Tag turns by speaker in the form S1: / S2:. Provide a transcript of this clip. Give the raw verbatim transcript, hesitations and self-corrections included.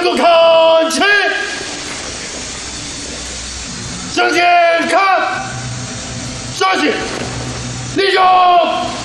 S1: 给我看齐！向前看，稍息，立正。